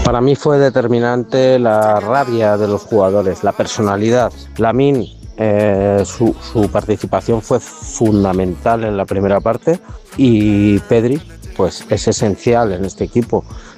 Para mí fue determinante la rabia de los jugadores, la personalidad. Lamine, su participación fue fundamental en la primera parte y Pedri, pues es esencial en este equipo.